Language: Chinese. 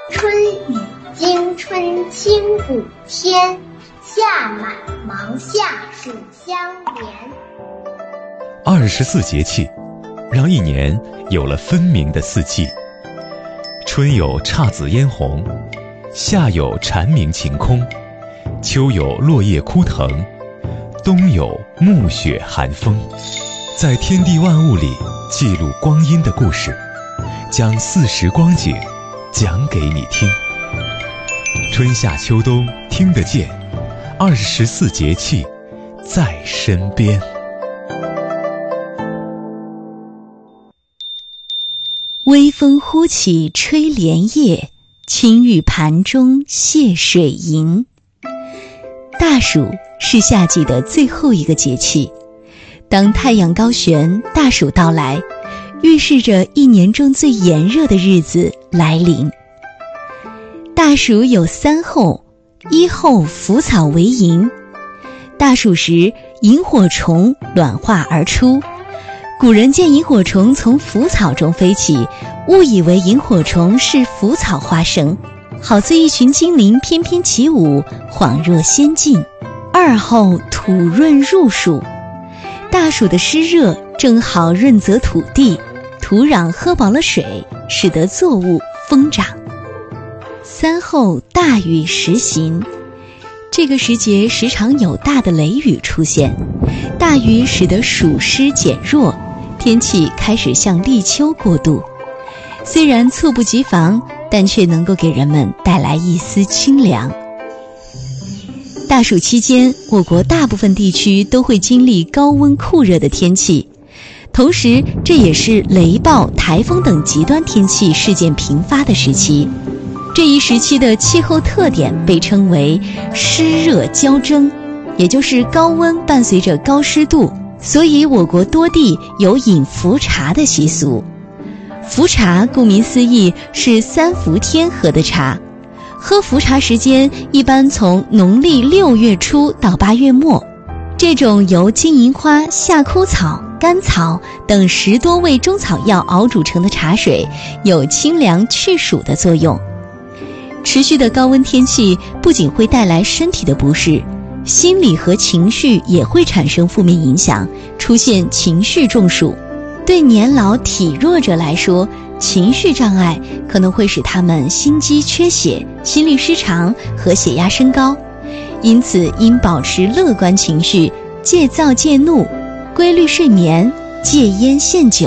春雨惊春清谷天，夏满芒夏暑相连。 24节气，让一年有了分明的四季。春有姹紫嫣红，夏有蝉鸣晴空，秋有落叶枯藤，冬有暮雪寒风。在天地万物里记录光阴的故事，将四时光景讲给你听。春夏秋冬听得见，24节气在身边。 微风忽起吹莲叶，青玉盘中泻水银。大暑是夏季的最后一个节气，当太阳高悬，大暑到来，预示着一年中最炎热的日子来临。大暑有三候：一候腐草为萤。大暑时，萤火虫卵化而出，古人见萤火虫从腐草中飞起，误以为萤火虫是腐草化生，好似一群精灵翩翩起舞，恍若仙境。二候土润入暑。大暑的湿热正好润泽土地，土壤喝饱了水，使得作物疯长。三候大雨时行。这个时节时常有大的雷雨出现，大雨使得暑湿减弱，天气开始向立秋过渡。虽然猝不及防，但却能够给人们带来一丝清凉。大暑期间，我国大部分地区都会经历高温酷热的天气，同时这也是雷暴、台风等极端天气事件频发的时期。这一时期的气候特点被称为湿热交蒸，也就是高温伴随着高湿度，所以我国多地有饮伏茶的习俗。伏茶顾名思义是三伏天喝的茶，喝伏茶时间一般从农历6月初到8月末。这种由金银花、夏枯草、甘草等10多味中草药熬煮成的茶水，有清凉去暑的作用。持续的高温天气不仅会带来身体的不适，心理和情绪也会产生负面影响，出现情绪中暑。对年老体弱者来说，情绪障碍可能会使他们心肌缺血、心律失常和血压升高。因此应保持乐观情绪，戒躁戒怒，规律睡眠，戒烟限酒。